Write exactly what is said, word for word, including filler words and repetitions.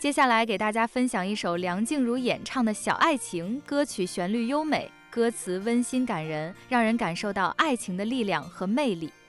接下来给大家分享一首梁静茹演唱的小爱情，歌曲旋律优美，歌词温馨感人，让人感受到爱情的力量和魅力。